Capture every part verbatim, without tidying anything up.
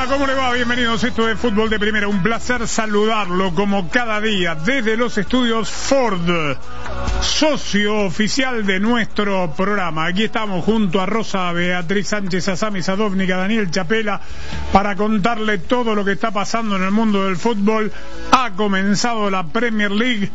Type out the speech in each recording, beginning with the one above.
¿Cómo le va? Bienvenidos, esto es Fútbol de Primera. Un placer saludarlo como cada día desde los estudios Ford, socio oficial de nuestro programa. Aquí estamos junto a Rosa Beatriz Sánchez, a Sami Sadovnik, a Daniel Chapela, para contarle todo lo que está pasando en el mundo del fútbol. Ha comenzado la Premier League,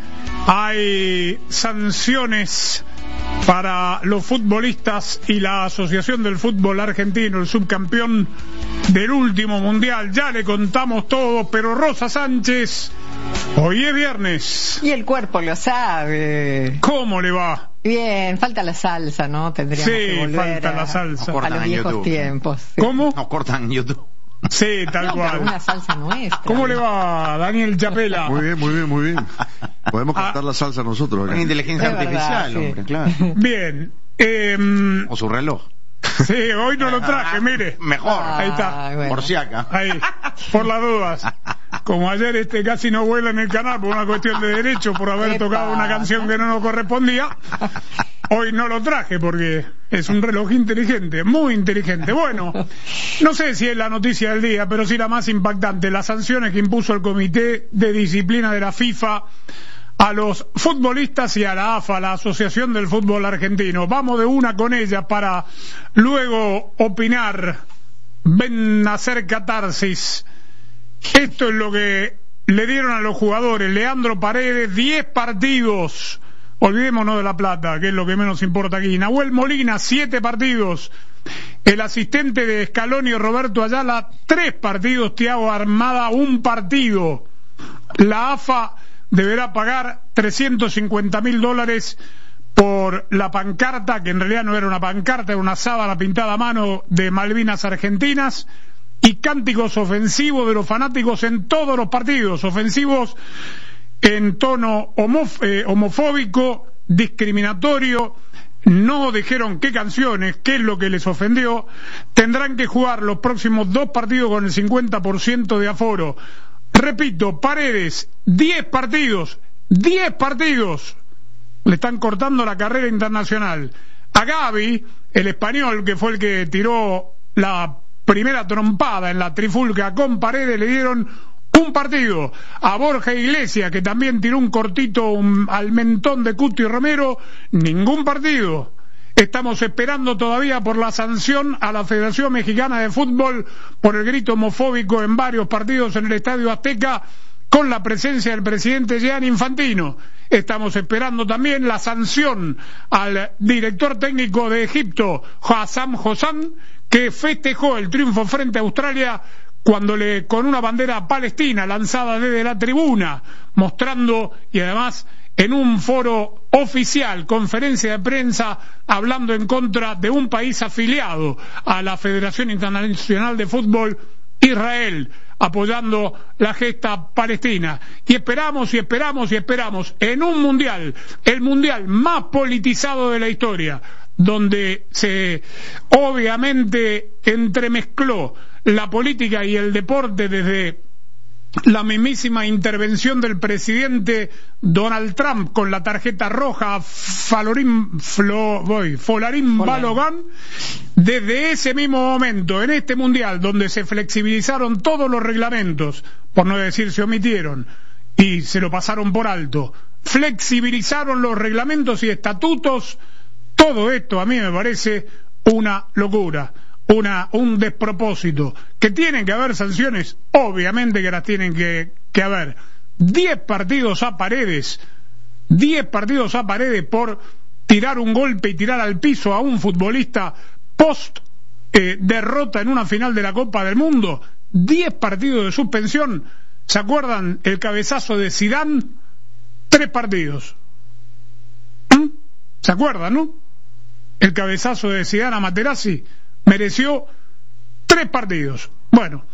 hay sanciones para los futbolistas y la Asociación del Fútbol Argentino, el subcampeón del último mundial. Ya le contamos todo, pero Rosa Sánchez, hoy es viernes. Y el cuerpo lo sabe. ¿Cómo le va? Bien, falta la salsa, ¿no? Tendríamos sí, que volver falta a, la salsa. a los viejos YouTube. tiempos. Sí. ¿Cómo? Nos cortan YouTube. Sí, tal no, cual. pero una salsa nuestra. ¿Cómo le va, Daniel Chapela? Muy bien, muy bien, muy bien. Podemos cantar ah, la salsa nosotros acá. Inteligencia es artificial, verdad, hombre, sí. claro. Bien. Eh, O su reloj. sí, hoy no lo traje, mire. Mejor. Ah, Ahí está. bueno. Por si acá. Ahí, por las dudas. Como ayer este casi no vuela en el canal por una cuestión de derecho, por haber ¿Qué tocado pasa? una canción que no nos correspondía. Hoy no lo traje porque es un reloj inteligente, muy inteligente. Bueno, no sé si es la noticia del día, pero sí la más impactante: las sanciones que impuso el Comité de Disciplina de la FIFA a los futbolistas y a la A F A, la Asociación del Fútbol Argentino. Vamos de una con ella para luego opinar. Ven a hacer catarsis. Esto es lo que le dieron a los jugadores. Leandro Paredes, diez partidos. Olvidémonos de La Plata, que es lo que menos importa aquí. Nahuel Molina, siete partidos. El asistente de Scaloni, Roberto Ayala, tres partidos. Thiago Armada, un partido. La A F A deberá pagar trescientos cincuenta mil dólares por la pancarta, que en realidad no era una pancarta, era una sábana pintada a mano de Malvinas Argentinas, y cánticos ofensivos de los fanáticos en todos los partidos, ofensivos en tono homof eh, homofóbico, discriminatorio. No dijeron qué canciones, qué es lo que les ofendió. Tendrán que jugar los próximos dos partidos con el cincuenta por ciento de aforo. Repito, Paredes, diez partidos, diez partidos. Le están cortando la carrera internacional. A Gavi, el español, que fue el que tiró la primera trompada en la trifulca con Paredes, le dieron un partido. A Borja Iglesias, que también tiró un cortito un, al mentón de Cuti Romero, ningún partido. Estamos esperando todavía por la sanción a la Federación Mexicana de Fútbol por el grito homofóbico en varios partidos en el Estadio Azteca, con la presencia del presidente Gianni Infantino. Estamos esperando también la sanción al director técnico de Egipto, Hassam Hossam, que festejó el triunfo frente a Australia cuando le con una bandera palestina lanzada desde la tribuna, mostrando, y además en un foro oficial, conferencia de prensa, hablando en contra de un país afiliado a la Federación Internacional de Fútbol, Israel, apoyando la gesta palestina. Y esperamos y esperamos y esperamos en un mundial, el mundial más politizado de la historia, donde se obviamente entremezcló la política y el deporte desde la mismísima intervención del presidente Donald Trump con la tarjeta roja Falorín, Flo, voy, Folarín Balogan. Desde ese mismo momento, en este mundial, donde se flexibilizaron todos los reglamentos, por no decir se omitieron, y se lo pasaron por alto, flexibilizaron los reglamentos y estatutos. Todo esto a mí me parece una locura, una un despropósito. Que tienen que haber sanciones, obviamente que las tienen que, que haber. Diez partidos a Paredes, diez partidos a Paredes por tirar un golpe y tirar al piso a un futbolista post eh, derrota en una final de la Copa del Mundo. Diez partidos de suspensión. ¿Se acuerdan el cabezazo de Zidane? Tres partidos. ¿Mm? ¿Se acuerdan, no? El cabezazo de Zidane a Materazzi mereció tres partidos. Bueno,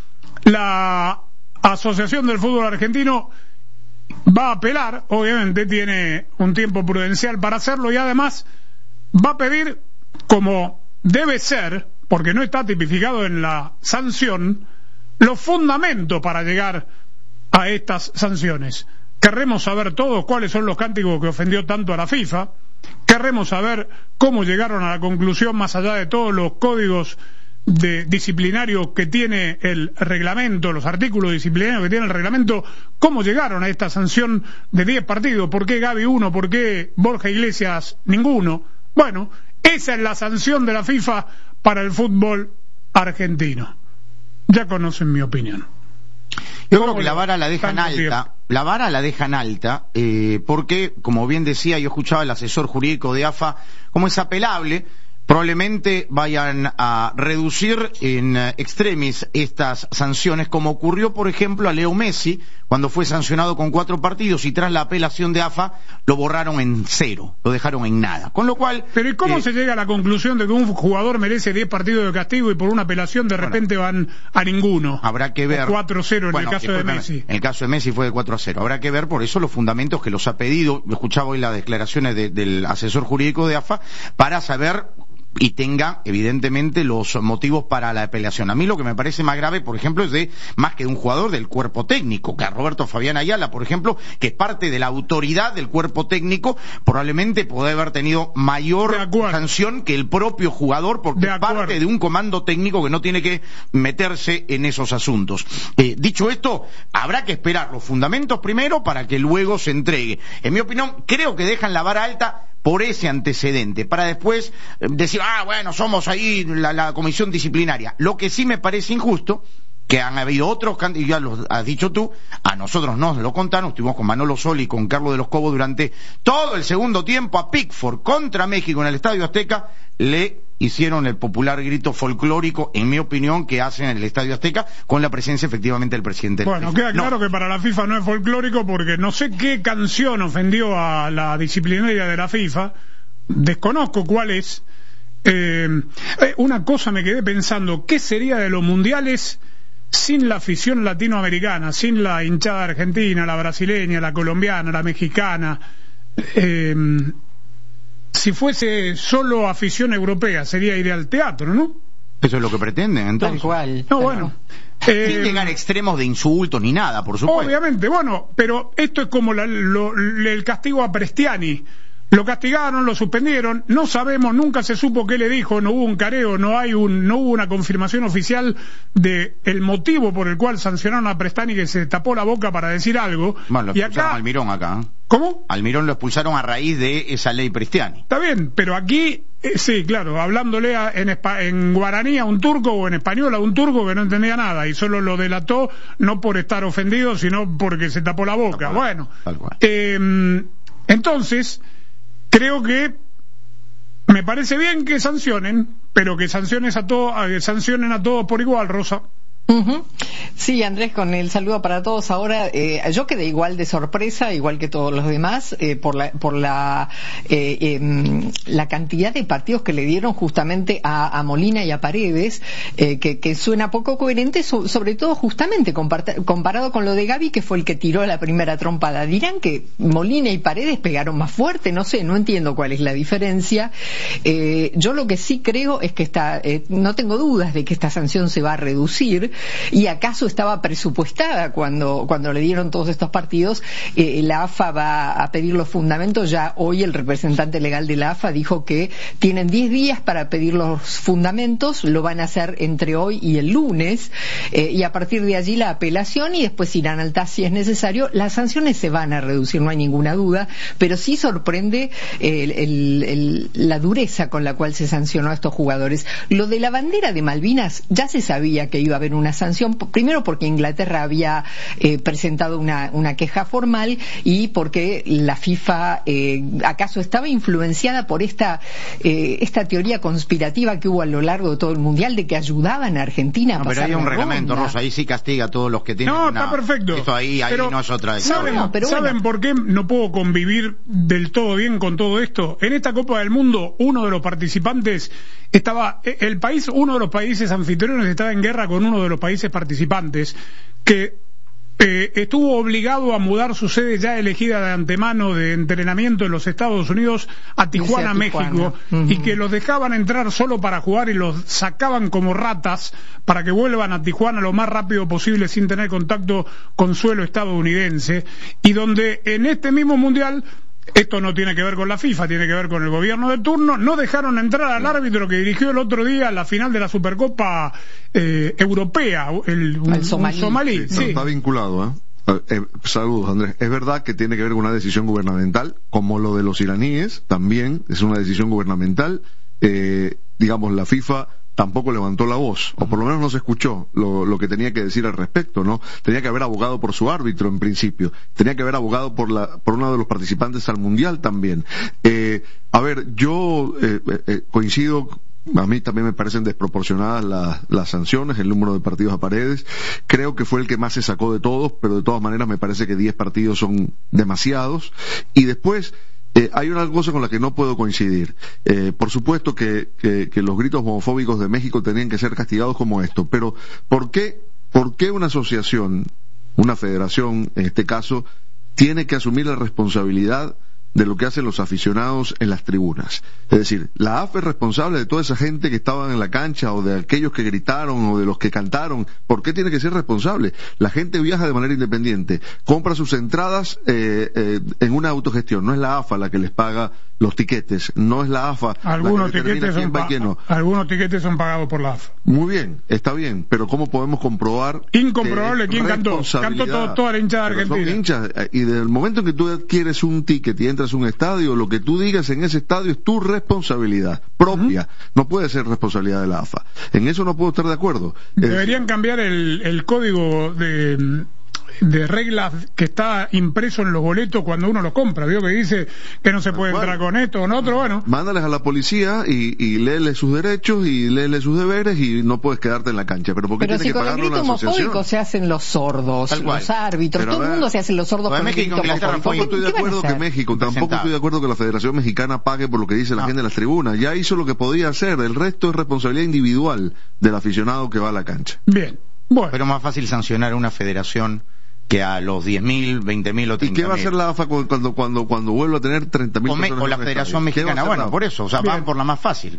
la Asociación del Fútbol Argentino va a apelar, obviamente tiene un tiempo prudencial para hacerlo, y además va a pedir, como debe ser, porque no está tipificado en la sanción, los fundamentos para llegar a estas sanciones. Querremos saber todos cuáles son los cánticos que ofendió tanto a la FIFA. Querremos saber cómo llegaron a la conclusión, más allá de todos los códigos de disciplinario que tiene el reglamento, los artículos disciplinarios que tiene el reglamento, cómo llegaron a esta sanción de diez partidos. ¿Por qué Gaby uno? ¿Por qué Borja Iglesias ninguno? Bueno, esa es la sanción de la FIFA para el fútbol argentino. Ya conocen mi opinión. Yo creo que la vara la dejan alta, la vara la dejan alta, eh, porque, como bien decía, yo escuchaba al asesor jurídico de A F A, como es apelable, probablemente vayan a reducir en extremis estas sanciones, como ocurrió, por ejemplo, a Leo Messi, cuando fue sancionado con cuatro partidos y tras la apelación de A F A lo borraron en cero, lo dejaron en nada. Con lo cual... Pero ¿y cómo eh, se llega a la conclusión de que un jugador merece diez partidos de castigo y por una apelación de repente bueno, van a ninguno? Habrá que ver. cuatro a cero en bueno, el caso de Messi. En el caso de Messi fue de cuatro a cero. Habrá que ver por eso los fundamentos que los ha pedido. Escuchaba hoy las declaraciones de, del asesor jurídico de A F A para saber... y tenga, evidentemente, los motivos para la apelación. A mí lo que me parece más grave, por ejemplo, es de, más que de un jugador, del cuerpo técnico, que a Roberto Fabián Ayala, por ejemplo, que es parte de la autoridad del cuerpo técnico, probablemente puede haber tenido mayor sanción que el propio jugador, porque es parte de un comando técnico que no tiene que meterse en esos asuntos. Eh, dicho esto, habrá que esperar los fundamentos primero para que luego se entregue. En mi opinión, creo que dejan la vara alta por ese antecedente, para después decir, ah, bueno, somos ahí la, la comisión disciplinaria. Lo que sí me parece injusto, que han habido otros candidatos, ya lo has dicho tú, a nosotros nos lo contaron, estuvimos con Manolo Soli y con Carlos de los Cobos durante todo el segundo tiempo, a Pickford contra México en el Estadio Azteca, le hicieron el popular grito folclórico, en mi opinión, que hacen en el Estadio Azteca, con la presencia efectivamente del presidente. Bueno, queda claro no. que para la FIFA no es folclórico, porque no sé qué canción ofendió a la disciplinaria de la FIFA, desconozco cuál es. Eh, una cosa me quedé pensando, ¿qué sería de los mundiales sin la afición latinoamericana, sin la hinchada argentina, la brasileña, la colombiana, la mexicana? Eh, si fuese solo afición europea, sería ir al teatro, ¿no? Eso es lo que pretenden, entonces. Tal cual. No, bueno. Eh, sin llegar a extremos de insultos ni nada, por supuesto. Obviamente, bueno, pero esto es como la, lo, el castigo a Prestiani. Lo castigaron, lo suspendieron, no sabemos, nunca se supo qué le dijo, no hubo un careo, no hay un, no hubo una confirmación oficial de el motivo por el cual sancionaron a Prestiani, que se tapó la boca para decir algo. Bueno, lo y expulsaron acá, a Almirón acá. ¿Cómo? Almirón lo expulsaron a raíz de esa ley Prestiani. Está bien, pero aquí, eh, sí, claro, hablándole a, en, en guaraní a un turco o en español a un turco que no entendía nada y solo lo delató no por estar ofendido, sino porque se tapó la boca. Tal bueno, tal cual. Eh, entonces... Creo que me parece bien que sancionen, pero que sanciones a todos, sancionen a todos por igual, Rosa. Uh-huh. Sí, Andrés, con el saludo para todos. Ahora, eh, yo quedé igual de sorpresa, igual que todos los demás, eh, por la por la eh, eh, la cantidad de partidos que le dieron justamente a, a Molina y a Paredes, eh, que, que suena poco coherente, so, sobre todo justamente comparta, comparado con lo de Gaby, que fue el que tiró la primera trompada. Dirán que Molina y Paredes pegaron más fuerte, no sé, no entiendo cuál es la diferencia. Eh, yo lo que sí creo es que está, eh, no tengo dudas de que esta sanción se va a reducir. ¿Y acaso estaba presupuestada cuando, cuando le dieron todos estos partidos? Eh, la A F A va a pedir los fundamentos. Ya hoy el representante legal de la A F A dijo que tienen diez días para pedir los fundamentos, lo van a hacer entre hoy y el lunes, eh, y a partir de allí la apelación, y después irán al T A S si es necesario. Las sanciones se van a reducir, no hay ninguna duda, pero sí sorprende el, el, el, la dureza con la cual se sancionó a estos jugadores. Lo de la bandera de Malvinas, ya se sabía que iba a haber una sanción, primero porque Inglaterra había eh, presentado una, una queja formal, y porque la FIFA eh, acaso estaba influenciada por esta eh, esta teoría conspirativa que hubo a lo largo de todo el mundial de que ayudaban a Argentina a no, pasar pero hay un la reglamento, ronda. Rosa, ahí sí castiga a todos los que tienen No, una... está perfecto. Esto ahí, ahí pero, no es otra ¿saben, no, pero ¿saben bueno. por qué no puedo convivir del todo bien con todo esto? En esta Copa del Mundo, uno de los participantes estaba, el país, uno de los países anfitriones estaba en guerra con uno de los países participantes, que eh, estuvo obligado a mudar su sede ya elegida de antemano de entrenamiento en los Estados Unidos a Tijuana, México, uh-huh. y que los dejaban entrar solo para jugar y los sacaban como ratas para que vuelvan a Tijuana lo más rápido posible sin tener contacto con suelo estadounidense, y donde en este mismo mundial Esto no tiene que ver con la FIFA, tiene que ver con el gobierno de turno. No dejaron entrar al árbitro que dirigió el otro día la final de la Supercopa eh, Europea, el, un, el somalí. un somalí. Sí, sí. Está vinculado, ¿eh? Eh, saludos, Andrés. Es verdad que tiene que ver con una decisión gubernamental, como lo de los iraníes, también es una decisión gubernamental. Eh, digamos, la FIFA tampoco levantó la voz, o por lo menos no se escuchó lo, lo que tenía que decir al respecto, ¿no? Tenía que haber abogado por su árbitro en principio, tenía que haber abogado por la, por uno de los participantes al Mundial también. Eh, a ver, yo eh, eh, coincido. A mí también me parecen desproporcionadas las, las sanciones, el número de partidos a Paredes. Creo que fue el que más se sacó de todos, pero de todas maneras me parece que diez partidos son demasiados. Y después, eh, hay una cosa con la que no puedo coincidir. Eh, por supuesto que, que, que los gritos homofóbicos de México tenían que ser castigados como esto, pero ¿por qué, por qué una asociación, una federación en este caso, tiene que asumir la responsabilidad de lo que hacen los aficionados en las tribunas? Es decir, la A F es responsable de toda esa gente que estaba en la cancha, o de aquellos que gritaron, o de los que cantaron. ¿Por qué tiene que ser responsable? La gente viaja de manera independiente, compra sus entradas eh, eh, en una autogestión. No es la A F A la que les paga los tiquetes, no es la A F A algunos la que tiquetes son va y quién no. Algunos tiquetes son pagados por la A F A. Muy bien, está bien, pero ¿cómo podemos comprobar? Incomprobable quién cantó. Cantó todo, toda la hinchada argentina. Son hinchas, y desde el momento en que tú adquieres un ticket y entras a un estadio, lo que tú digas en ese estadio es tu responsabilidad propia, uh-huh. No puede ser responsabilidad de la A F A. En eso no puedo estar de acuerdo. Deberían es... cambiar el, el código de de reglas que está impreso en los boletos cuando uno los compra, ¿vio? Que dice que no se puede entrar con esto o con otro, bueno. Mándales a la policía y, y léele sus derechos y léele sus deberes y no puedes quedarte en la cancha. Pero ¿por qué pero tiene si que con el pagarlo grito una asociación? Homofóbico se hacen los sordos, los árbitros, pero todo el mundo se hace los sordos con el grito homofóbico. Tampoco estoy de acuerdo que México, tampoco estoy de acuerdo que la Federación Mexicana pague por lo que dice la no. gente en las tribunas. Ya hizo lo que podía hacer, el resto es responsabilidad individual del aficionado que va a la cancha. Bien, bueno. Pero más fácil sancionar a una federación que a los diez mil, veinte mil o treinta mil. ¿Y qué va a hacer la A F A cuando cuando cuando vuelva a tener treinta mil personas? O la Federación Mexicana, bueno, por eso, o sea, Bien. van por la más fácil.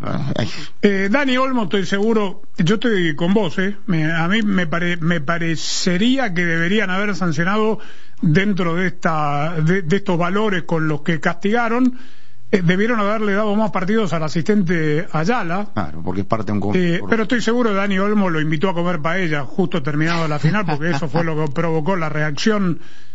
Eh, Dani Olmo, estoy seguro, yo estoy con vos, eh. Me, a mí me, pare, me parecería que deberían haber sancionado dentro de esta de, de estos valores con los que castigaron. Eh, debieron haberle dado más partidos al asistente Ayala. Claro, porque es parte de un conjunto. Eh, pero estoy seguro que Dani Olmo lo invitó a comer paella justo terminado la final, porque eso fue lo que provocó la reacción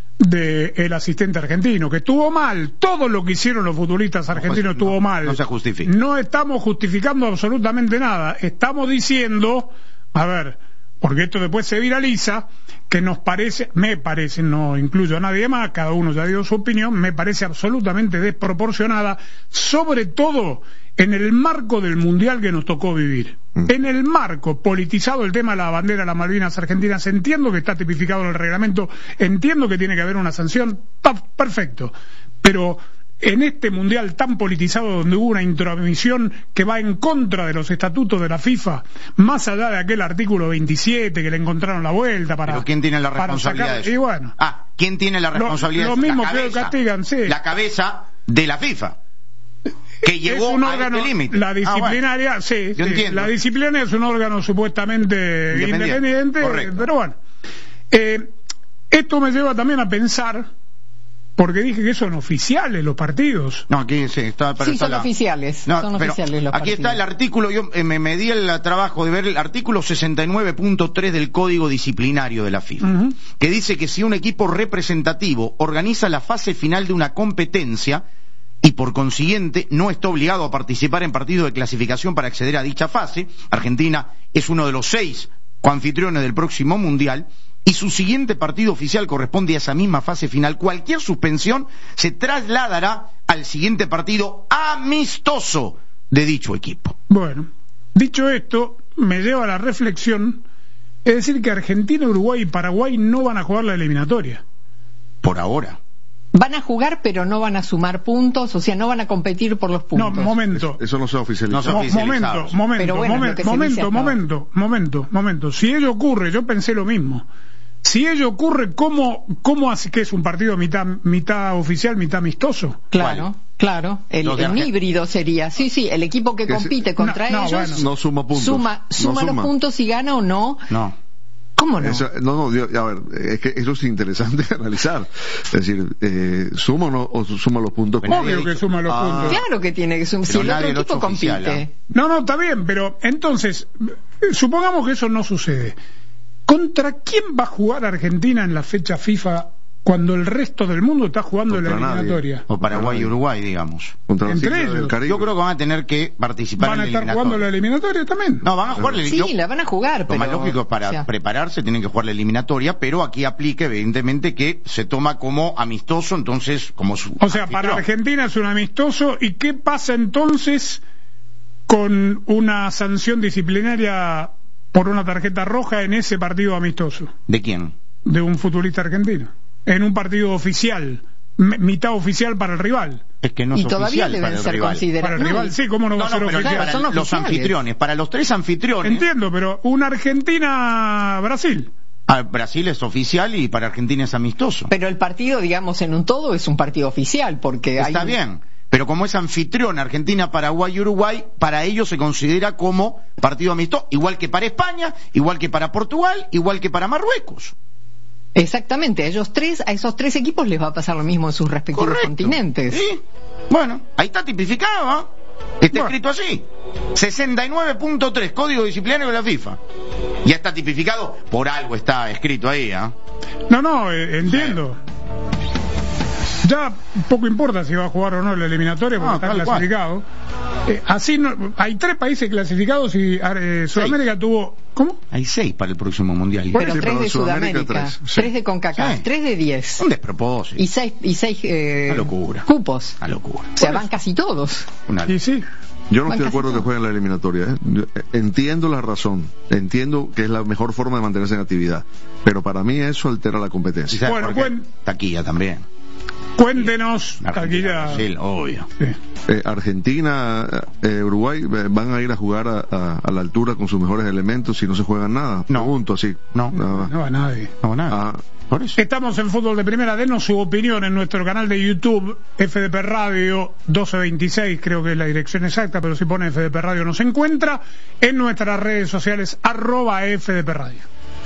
del asistente argentino, que estuvo mal. Todo lo que hicieron los futbolistas argentinos no, pues, estuvo no, mal. No se justifica. No estamos justificando absolutamente nada. Estamos diciendo, a ver, porque esto después se viraliza, que nos parece, me parece, no incluyo a nadie más, cada uno ya dio su opinión, me parece absolutamente desproporcionada, sobre todo en el marco del mundial que nos tocó vivir. Mm. En el marco politizado el tema de la bandera de las Malvinas Argentinas, entiendo que está tipificado en el reglamento, entiendo que tiene que haber una sanción, perfecto, pero en este mundial tan politizado, donde hubo una intromisión que va en contra de los estatutos de la FIFA, más allá de aquel artículo veintisiete que le encontraron la vuelta para... ¿Pero quién tiene la responsabilidad sacar, de eso? Y bueno, ah, ¿quién tiene la responsabilidad lo, de eso? Lo mismo la cabeza, que castigan, sí. La cabeza de la FIFA, que llegó es un a órgano, este límite. La disciplinaria, ah, bueno. sí, Yo sí. entiendo. La disciplinaria es un órgano supuestamente independiente, independiente pero bueno. Eh, esto me lleva también a pensar... Porque dije que son oficiales los partidos. No, aquí sí, está, pero sí está son la... oficiales. No, son oficiales los aquí partidos. está el artículo, yo eh, me, me di el trabajo de ver el artículo sesenta y nueve punto tres del Código Disciplinario de la FIFA, uh-huh. que dice que si un equipo representativo organiza la fase final de una competencia y por consiguiente no está obligado a participar en partidos de clasificación para acceder a dicha fase, Argentina es uno de los seis coanfitriones del próximo Mundial, y su siguiente partido oficial corresponde a esa misma fase final, cualquier suspensión se trasladará al siguiente partido amistoso de dicho equipo. Bueno, dicho esto, me lleva a la reflexión, es decir que Argentina, Uruguay y Paraguay no van a jugar la eliminatoria. Por ahora. Van a jugar, pero no van a sumar puntos, o sea, no van a competir por los puntos. No, momento. Eso, eso no se ha oficializado. No se ha oficializado. Momento, momento, pero bueno, momento, momento, momento, momento, momento. Si ello ocurre, yo pensé lo mismo. Si ello ocurre, ¿cómo, cómo hace que es un partido mitad, mitad oficial, mitad amistoso? Claro, ¿Cuál? claro. El, un híbrido sería. Sí, sí, el equipo que compite contra no, no, ellos bueno. no suma puntos. Suma, suma, no suma los puntos y gana o no. No. ¿Cómo no? Eso, no, no, Dios, a ver, es que eso es interesante analizar. Es decir, eh, ¿suma o no o suma los puntos? Bueno, obvio que suma los ah, puntos. Claro que tiene que sumar. Si el otro equipo compite. Oficial, ¿eh? No, no, está bien, pero entonces, supongamos que eso no sucede. ¿Contra quién va a jugar Argentina en la fecha FIFA cuando el resto del mundo está jugando Contra en la eliminatoria? Nadie. O Paraguay y Uruguay, digamos. Contra Entre ellos. del Caribe. Yo creo que van a tener que participar ¿Van a en la estar jugando la eliminatoria también? No, van a jugar la Sí, eliminatoria. la van a jugar, Lo pero... más lógico es para o sea, prepararse, tienen que jugar la eliminatoria, pero aquí aplica evidentemente que se toma como amistoso, entonces como su O sea, para anfitrión. Argentina es un amistoso. ¿Y qué pasa entonces con una sanción disciplinaria por una tarjeta roja en ese partido amistoso ¿De quién? de un futbolista argentino? En un partido oficial, m- mitad oficial para el rival. Es que no es y todavía oficial deben para el ser rival. considerados. Para el rival, sí, ¿cómo no va No, a ser no, pero oficial? Claro, para son los oficiales. anfitriones, para los tres anfitriones. Entiendo, pero una Argentina-Brasil. Ah, Brasil es oficial y para Argentina es amistoso. Pero el partido, digamos, en un todo es un partido oficial, porque Está hay... bien, pero como es anfitrión Argentina, Paraguay y Uruguay, para ellos se considera como partido amistoso, igual que para España, igual que para Portugal, igual que para Marruecos. Exactamente, a ellos tres, a esos tres equipos les va a pasar lo mismo en sus respectivos Correcto. continentes. Sí. Bueno, ahí está tipificado, ¿ah? Está Bueno. escrito así. sesenta y nueve punto tres, Código Disciplinario de la FIFA. Ya está tipificado, por algo está escrito ahí, ¿ah? No, no, eh, entiendo. Ya poco importa si va a jugar o no la eliminatoria porque Ah, está tal cual. clasificado. Eh, así no, hay tres países clasificados y eh, Sudamérica tuvo... ¿Cómo? Hay seis para el próximo Mundial. Pero Sí, tres pero de Sudamérica, Sudamérica, tres, tres, sí. de CONCACAF, Sí. tres de diez. Un despropósito. Y seis, y seis eh, Una locura. cupos. Una locura. O sea, van casi todos. Una- Y sí. Yo no Van estoy de casi acuerdo que todos. jueguen la eliminatoria. ¿eh? Yo, eh, Entiendo la razón, entiendo que es la mejor forma de mantenerse en actividad, pero para mí eso altera la ¿Y competencia. sabes Bueno, por qué? cuen- Taquilla también. Cuéntenos, Argentina, Taquilla. Brasil, obvio. Sí. Eh, Argentina, eh, Uruguay eh, van a ir a jugar a, a- a la altura con sus mejores elementos si no se juegan nada. No. Pregunto así. No. Nada más. No va nadie. No, nada. Ah, Por eso. Estamos en Fútbol de Primera. Denos su opinión en nuestro canal de YouTube, F D P Radio doce veintiséis, creo que es la dirección exacta, pero si pone F D P Radio nos encuentra. En nuestras redes sociales, arroba F D P Radio.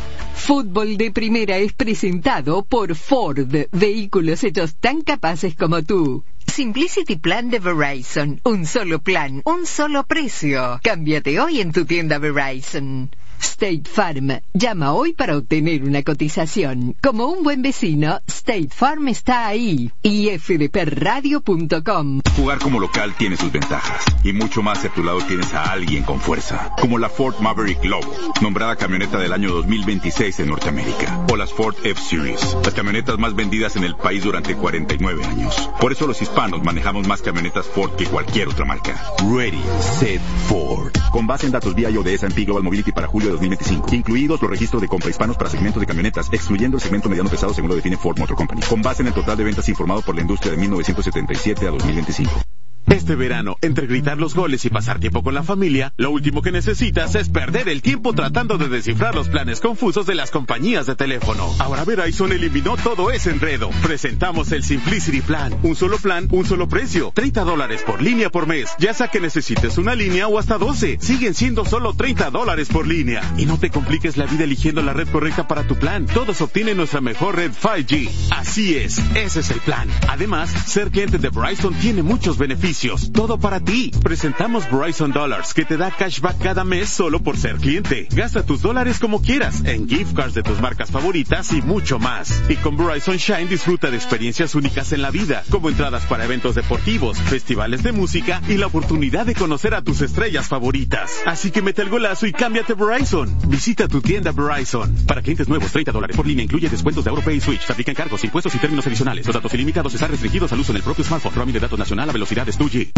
Fútbol de Primera es presentado por Ford, vehículos hechos tan capaces como tú. Simplicity Plan de Verizon, un solo plan, un solo precio. Cámbiate hoy en tu tienda Verizon. State Farm, llama hoy para obtener una cotización. Como un buen vecino, State Farm está ahí. Y f d p radio punto com. Jugar como local tiene sus ventajas, y mucho más si a tu lado tienes a alguien con fuerza, como la Ford Maverick Lobo, nombrada camioneta del año dos mil veintiséis en Norteamérica, o las Ford F-Series, las camionetas más vendidas en el país durante cuarenta y nueve años. Por eso los hispanos manejamos más camionetas Ford que cualquier otra marca. Ready, Set, Ford. Con base en datos V I O de S and P Global Mobility para julio de dos mil veinticinco, incluidos los registros de compra hispanos para segmentos de camionetas, excluyendo el segmento mediano pesado según lo define Ford Motor Company, con base en el total de ventas informado por la industria de mil novecientos setenta y siete a dos mil veinticinco. Este verano, entre gritar los goles y pasar tiempo con la familia, lo último que necesitas es perder el tiempo tratando de descifrar los planes confusos de las compañías de teléfono. Ahora Verizon eliminó todo ese enredo. Presentamos el Simplicity Plan. Un solo plan, un solo precio. treinta dólares por línea por mes. Ya sea que necesites una línea o hasta doce. Siguen siendo solo treinta dólares por línea. Y no te compliques la vida eligiendo la red correcta para tu plan. Todos obtienen nuestra mejor red cinco G. Así es, ese es el plan. Además, ser cliente de Verizon tiene muchos beneficios. Todo para ti. Presentamos Verizon Dollars, que te da cashback cada mes solo por ser cliente. Gasta tus dólares como quieras, en gift cards de tus marcas favoritas y mucho más. Y con Verizon Shine disfruta de experiencias únicas en la vida, como entradas para eventos deportivos, festivales de música y la oportunidad de conocer a tus estrellas favoritas. Así que mete el golazo y cámbiate a Verizon. Visita tu tienda Verizon. Para clientes nuevos, treinta dólares por línea incluye descuentos de AuroPay y Switch. Se aplican cargos, impuestos y términos adicionales. Los datos ilimitados están restringidos al uso en el propio smartphone. Roaming de datos nacional a velocidades dos G.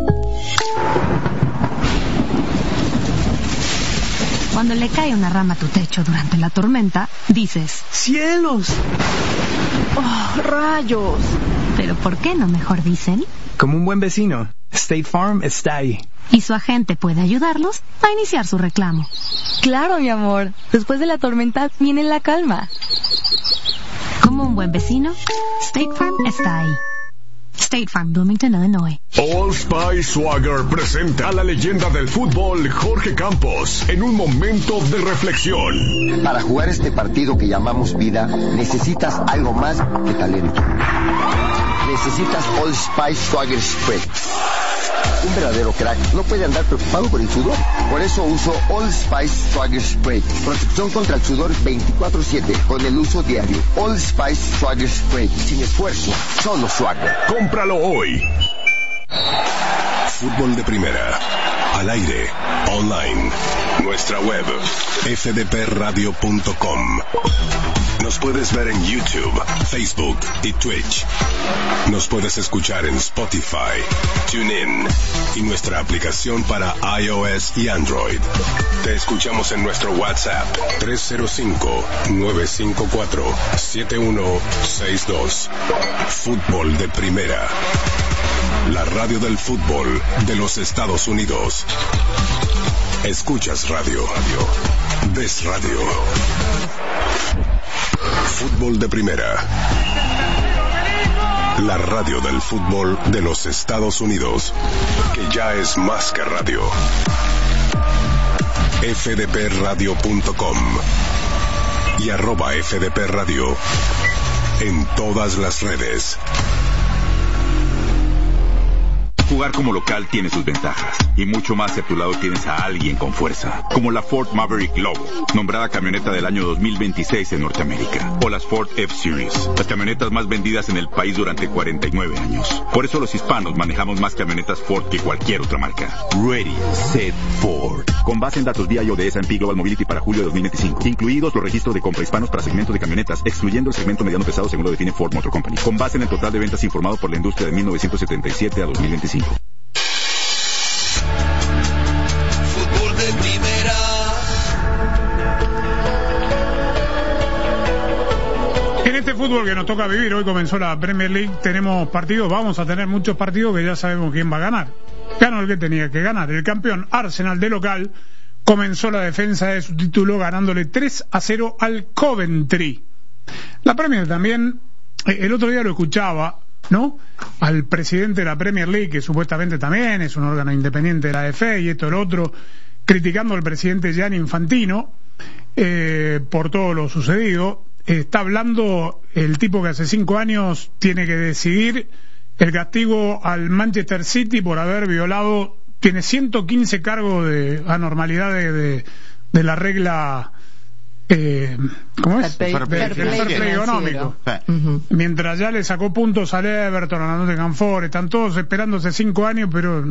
Cuando le cae una rama a tu techo durante la tormenta, dices, ¡cielos! ¡Oh, rayos! ¿pero por qué no mejor dicen? Como un buen vecino, State Farm está ahí. Y su agente puede ayudarlos a iniciar su reclamo. Claro, mi amor. Después de la tormenta viene la calma. Como un buen vecino, State Farm está ahí. State Farm, Bloomington, Illinois. Old Spice Swagger presenta a la leyenda del fútbol Jorge Campos en un momento de reflexión. Para jugar este partido que llamamos vida, necesitas algo más que talento. Necesitas Old Spice Swagger Spray. Un verdadero crack no puede andar preocupado por el sudor. Por eso uso Old Spice Swagger Spray. Protección contra el sudor veinticuatro siete con el uso diario. Old Spice Swagger Spray. Sin esfuerzo, solo Swagger. Cómpralo hoy. Fútbol de primera. Al aire. Online. Nuestra web. f d p radio punto com. Nos puedes ver en YouTube, Facebook y Twitch. Nos puedes escuchar en Spotify, TuneIn y nuestra aplicación para iOS y Android. Te escuchamos en nuestro WhatsApp tres cero cinco, nueve cinco cuatro, siete uno seis dos. Fútbol de primera. La radio del fútbol de los Estados Unidos. Escuchas radio. Ves radio. Fútbol de primera. La radio del fútbol de los Estados Unidos, que ya es más que radio. f d p radio punto com y arroba F D P Radio en todas las redes. Jugar como local tiene sus ventajas, y mucho más si a tu lado tienes a alguien con fuerza, como la Ford Maverick Lobo, nombrada camioneta del año dos mil veintiséis en Norteamérica, o las Ford F-Series, las camionetas más vendidas en el país durante cuarenta y nueve años. Por eso los hispanos manejamos más camionetas Ford que cualquier otra marca. Ready, Set, Ford. Con base en datos V I O de S and P Global Mobility para julio de dos mil veinticinco, incluidos los registros de compra hispanos para segmentos de camionetas, excluyendo el segmento mediano pesado según lo define Ford Motor Company, con base en el total de ventas informado por la industria de mil novecientos setenta y siete a dos mil veinticinco. Fútbol de primera. En este fútbol que nos toca vivir, hoy comenzó la Premier League, tenemos partidos, vamos a tener muchos partidos que ya sabemos quién va a ganar. Ganó el que tenía que ganar. El campeón Arsenal de local comenzó la defensa de su título ganándole tres a cero al Coventry. La Premier también, el otro día lo escuchaba, ¿no? Al presidente de la Premier League, que supuestamente también es un órgano independiente de la F A y esto y lo otro, criticando al presidente Gianni Infantino eh, por todo lo sucedido. Está hablando el tipo que hace cinco años tiene que decidir el castigo al Manchester City por haber violado, tiene ciento quince cargos de anormalidad de, de, de la regla. Eh, ¿Cómo es? Fair play, Fair play, fair play económico. Uh-huh. Mientras ya le sacó puntos al Everton, a Nottingham Forest, están todos esperándose cinco años, pero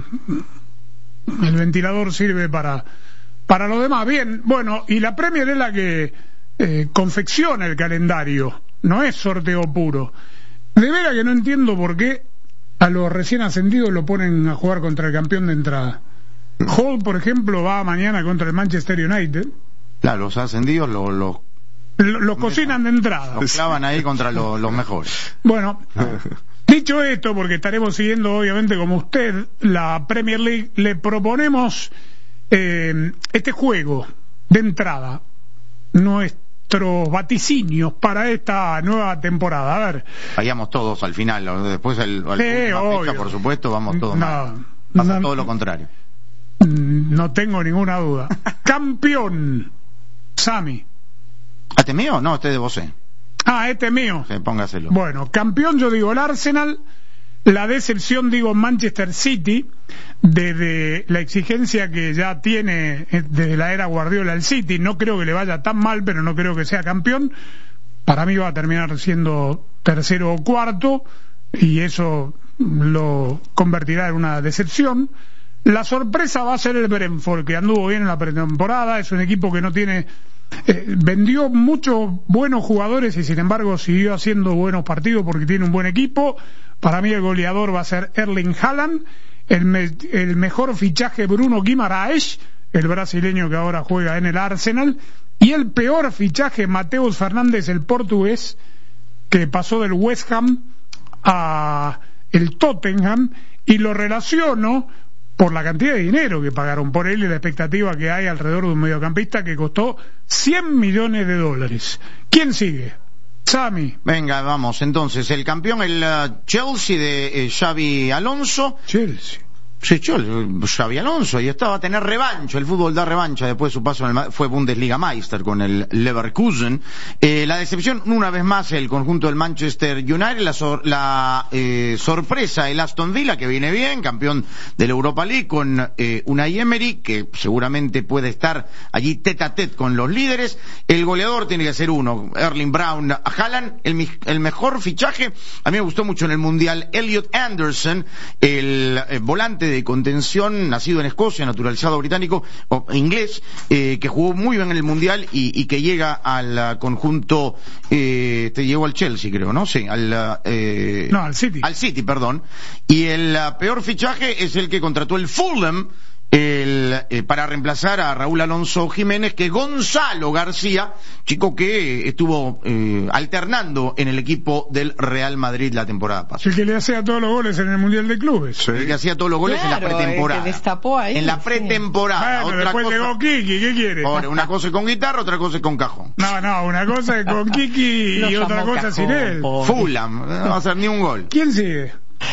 el ventilador sirve para para lo demás. Bien, bueno, y la Premier es la que eh, confecciona el calendario, no es sorteo puro. De veras que no entiendo por qué a los recién ascendidos lo ponen a jugar contra el campeón de entrada. Hull, por ejemplo, va mañana contra el Manchester United. Claro, los ascendidos los lo, lo, lo cocinan de entrada. Los clavan ahí contra lo, los mejores. Bueno, dicho esto, porque estaremos siguiendo obviamente como usted la Premier League, le proponemos eh, este juego de entrada, nuestros vaticinios para esta nueva temporada. A ver. Vayamos todos al final, después al, al sí, última fecha, por supuesto, vamos todos. No, mal. Pasa no, todo lo contrario. No tengo ninguna duda. Campeón. Sami. ¿Este es mío? No, este es de vos. Ah, este es mío. Sí, póngaselo. Bueno, campeón yo digo el Arsenal, la decepción digo Manchester City, desde la exigencia que ya tiene desde la era Guardiola el City, no creo que le vaya tan mal, pero no creo que sea campeón. Para mí va a terminar siendo tercero o cuarto, y eso lo convertirá en una decepción. La sorpresa va a ser el Brentford, que anduvo bien en la pretemporada, es un equipo que no tiene... Eh, vendió muchos buenos jugadores y sin embargo siguió haciendo buenos partidos porque tiene un buen equipo. Para mí el goleador va a ser Erling Haaland, el, me, el mejor fichaje Bruno Guimaraes, el brasileño que ahora juega en el Arsenal, y el peor fichaje Mateus Fernández, el portugués, que pasó del West Ham a el Tottenham, y lo relaciono por la cantidad de dinero que pagaron por él y la expectativa que hay alrededor de un mediocampista que costó cien millones de dólares. ¿Quién sigue? Sami. Venga, vamos, entonces, el campeón, el uh, Chelsea de eh, Xabi Alonso. Chelsea. Se echó el Xabi Alonso y estaba a tener revancha, el fútbol da revancha después de su paso en el, fue Bundesliga Meister con el Leverkusen. Eh, la decepción, una vez más, el conjunto del Manchester United, la, sor, la eh, sorpresa, el Aston Villa, que viene bien, campeón de la Europa League, con eh, Unai Emery, que seguramente puede estar allí tete a tete con los líderes. El goleador tiene que ser uno, Erling Braun Haaland, el, el mejor fichaje, a mí me gustó mucho en el Mundial, Elliot Anderson, el eh, volante de contención, nacido en Escocia, naturalizado británico o inglés, eh, que jugó muy bien en el Mundial y, y que llega al uh, conjunto, eh, te llegó al Chelsea, creo, ¿no? Sí, al uh, eh, no, al City. Al City, perdón. Y el uh, peor fichaje es el que contrató el Fulham, el, eh, para reemplazar a Raúl Alonso Jiménez, que Gonzalo García, chico que estuvo eh, alternando en el equipo del Real Madrid la temporada pasada. El que le hacía todos los goles en el Mundial de Clubes. Sí. El que hacía todos los goles, claro, en la pretemporada. El que destapó ahí, en la pretemporada. Bueno, otra después cosa... llegó Kiki, ¿qué quiere? Ahora, una cosa es con guitarra, otra cosa es con cajón. No, no, una cosa es con Kiki y otra cosa cajón, sin él. Pobre. Fulham, no va a hacer ni un gol. ¿Quién sigue?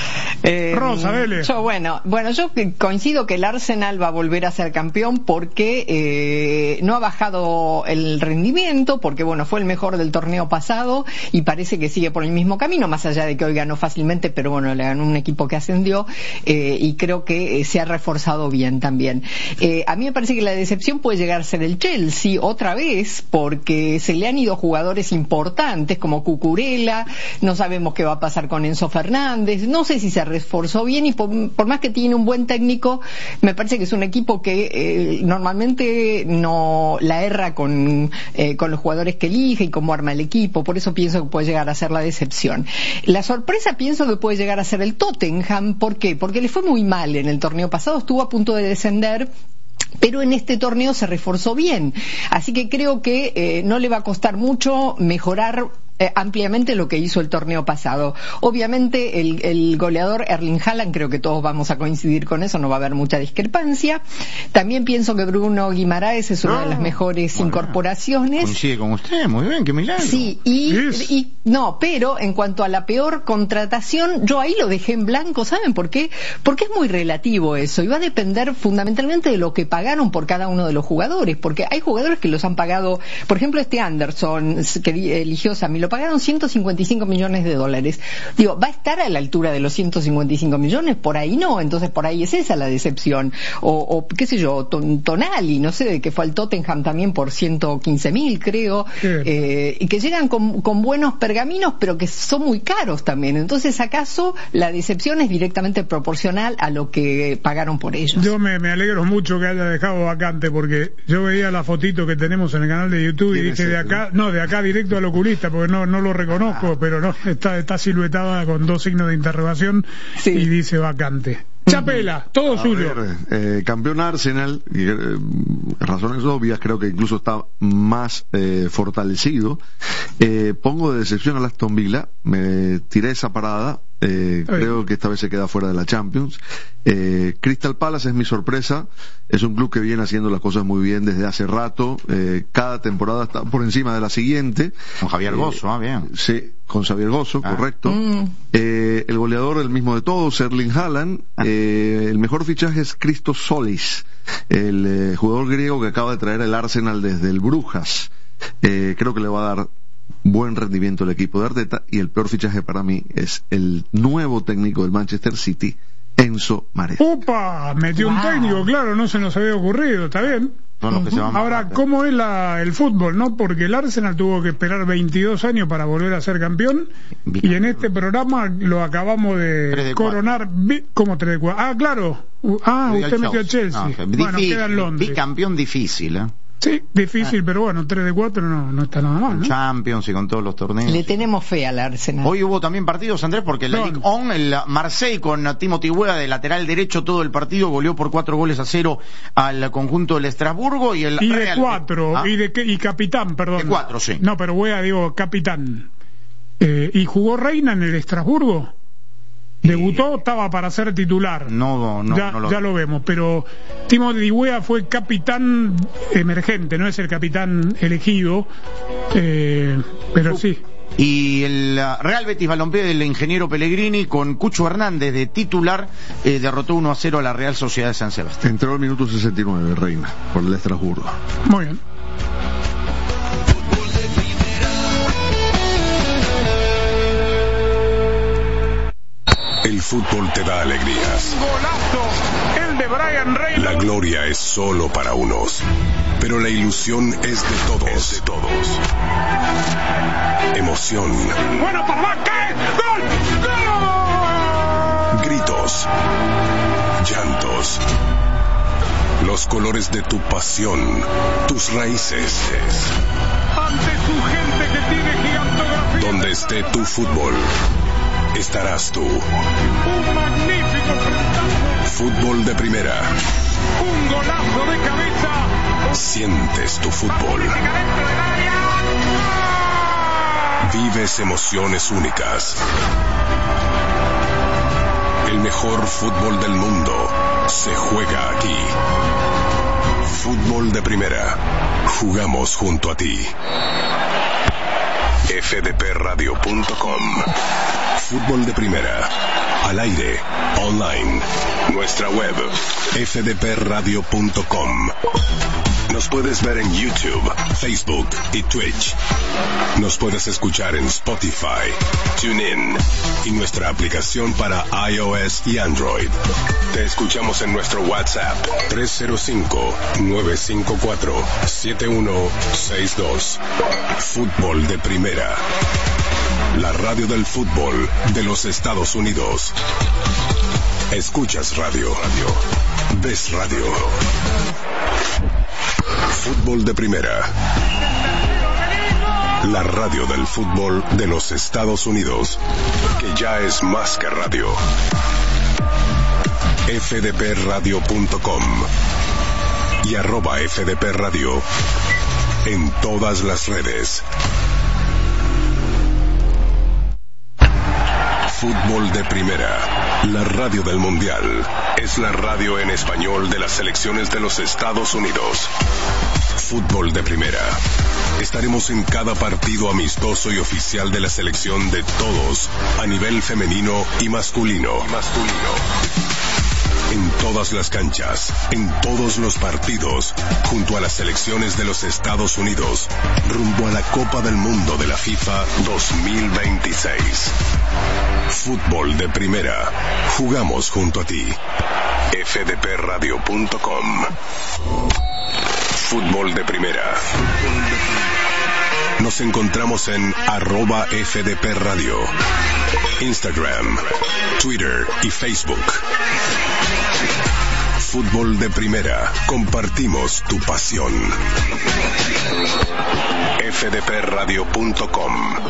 Eh, Rosa, dele. Yo, bueno, bueno, yo coincido que el Arsenal va a volver a ser campeón porque eh, no ha bajado el rendimiento, porque bueno, fue el mejor del torneo pasado y parece que sigue por el mismo camino, más allá de que hoy ganó fácilmente, pero bueno, le ganó un equipo que ascendió eh, y creo que eh, se ha reforzado bien también. Eh, a mí me parece que la decepción puede llegar a ser el Chelsea otra vez, porque se le han ido jugadores importantes como Cucurella, no sabemos qué va a pasar con Enzo Fernández, no sé si se reforzó bien y por, por más que tiene un buen técnico, me parece que es un equipo que eh, normalmente no la erra con, eh, con los jugadores que elige y cómo arma el equipo, por eso pienso que puede llegar a ser la decepción. La sorpresa pienso que puede llegar a ser el Tottenham, ¿por qué? Porque le fue muy mal en el torneo pasado, estuvo a punto de descender, pero en este torneo se reforzó bien, así que creo que eh, no le va a costar mucho mejorar Eh, ampliamente lo que hizo el torneo pasado. Obviamente el, el goleador Erling Haaland, creo que todos vamos a coincidir con eso, no va a haber mucha discrepancia. También pienso que Bruno Guimaraes es una no, de las mejores bueno, incorporaciones. Coincide con usted, muy bien, qué milagro. Sí, y, yes. y no, pero en cuanto a la peor contratación, yo ahí lo dejé en blanco, ¿saben por qué? Porque es muy relativo eso, y va a depender fundamentalmente de lo que pagaron por cada uno de los jugadores, porque hay jugadores que los han pagado, por ejemplo este Anderson, que eligió Sammy, lo pagaron ciento cincuenta y cinco millones de dólares. Digo, ¿va a estar a la altura de los ciento cincuenta y cinco millones? Por ahí no, entonces por ahí es esa la decepción. O, o qué sé yo, ton, Tonali, no sé, que fue al Tottenham también por ciento quince mil, creo, eh, y que llegan con, con buenos pergaminos, pero que son muy caros también. Entonces, ¿acaso la decepción es directamente proporcional a lo que pagaron por ellos? Yo me, me alegro mucho que haya dejado vacante, porque yo veía la fotito que tenemos en el canal de YouTube y dije, de acá, no, de acá directo al oculista, porque no No, no lo reconozco, ah. pero no, está, está siluetada con dos signos de interrogación, sí. Y dice vacante. Chapela, todo a suyo. Ver, eh, campeón Arsenal, y, eh, razones obvias, creo que incluso está más eh, fortalecido. Eh, pongo de decepción al Aston Villa, me tiré esa parada. Eh, creo que esta vez se queda fuera de la Champions. eh, Crystal Palace es mi sorpresa, es un club que viene haciendo las cosas muy bien desde hace rato, eh, cada temporada está por encima de la siguiente, con Javier Gozo, eh, ah, bien. Sí, con Xavier Gozo, ah. correcto. mm. eh, el goleador, el mismo de todos, Erling Haaland. ah. eh, el mejor fichaje es Christos Solis, el eh, jugador griego que acaba de traer el Arsenal desde el Brujas. eh, creo que le va a dar buen rendimiento el equipo de Arteta, y el peor fichaje para mí es el nuevo técnico del Manchester City, Enzo Maresca. ¡Upa! Metió wow. un técnico, claro, no se nos había ocurrido, está bien. Son los que se van Ahora, a ¿cómo es la, el fútbol, no? Porque el Arsenal tuvo que esperar veintidós años para volver a ser campeón, y en este programa lo acabamos de coronar. ¿Cómo tres de cuatro? Ah, claro. Ah, usted metió a Chelsea. No, okay. Bueno, difícil, queda en Londres. Bicampeón difícil, ¿eh? Sí, difícil, ah. pero bueno, tres de cuatro no, no está nada mal, con ¿no? Champions y con todos los torneos. Le tenemos fe al Arsenal. Hoy hubo también partidos, Andrés, porque la Ligue uno, el Marseille con Timothy Weah de lateral derecho todo el partido, goleó por cuatro goles a cero al conjunto del Estrasburgo, y el y de Real... cuatro, ¿Ah? y de y capitán, perdón. De cuatro, sí. No, pero Weah, digo, capitán. Eh, ¿Y jugó Reina en el Estrasburgo? Debutó, estaba para ser titular. No, no, ya, no lo... ya lo vemos, pero Timothy Weah fue capitán emergente, no es el capitán elegido, eh, pero sí. Y el Real Betis Balompié del ingeniero Pellegrini con Cucho Hernández de titular eh, derrotó uno a cero a la Real Sociedad de San Sebastián. Entró al minuto sesenta y nueve, Reina, por el Estrasburgo. Muy bien. El fútbol te da alegrías. Golazo, el de Brian Reynolds. La gloria es solo para unos, pero la ilusión es de todos. Es de todos. Emoción. Bueno, para Vaca. ¡Gol! ¡Gol! Gritos. Llantos. Los colores de tu pasión, tus raíces. Ante su gente que tiene gigantografía. Donde esté tu fútbol, estarás tú. Un magnífico frentazo. Fútbol de primera. Un golazo de cabeza. Sientes tu fútbol. Vives emociones únicas. El mejor fútbol del mundo se juega aquí. Fútbol de primera. Jugamos junto a ti. F D P radio punto com. Fútbol de primera. Al aire. Online. Nuestra web. F D P radio punto com. Nos puedes ver en YouTube, Facebook y Twitch. Nos puedes escuchar en Spotify, TuneIn y nuestra aplicación para iOS y Android. Te escuchamos en nuestro WhatsApp tres cero cinco, nueve cinco cuatro, siete uno seis dos. Fútbol de primera. La radio del fútbol de los Estados Unidos. Escuchas radio. radio. Ves radio. Fútbol de primera. La radio del fútbol de los Estados Unidos, que ya es más que radio. F D P radio punto com y arroba F D P Radio en todas las redes. Fútbol de primera. La radio del mundial es la radio en español de las selecciones de los Estados Unidos. Fútbol de primera. Estaremos en cada partido amistoso y oficial de la selección de todos, a nivel femenino y masculino. Y masculino. En todas las canchas, en todos los partidos, junto a las selecciones de los Estados Unidos, rumbo a la Copa del Mundo de la FIFA dos mil veintiséis. Fútbol de primera. Jugamos junto a ti. F D P radio punto com. Fútbol de primera. Nos encontramos en arroba F D P Radio, Instagram, Twitter y Facebook. Fútbol de primera. Compartimos tu pasión. F D P radio punto com.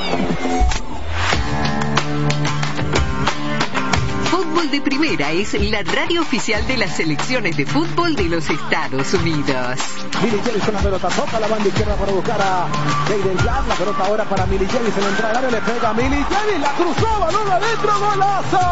Fútbol de primera es la radio oficial de las selecciones de fútbol de los Estados Unidos. Milly Jelly con la pelota, toca la banda izquierda para buscar a Jayden Jack. La pelota ahora para Milly Jelly, se le entra al área, le pega a Milly Jelly, la cruzó, balón adentro, golazo.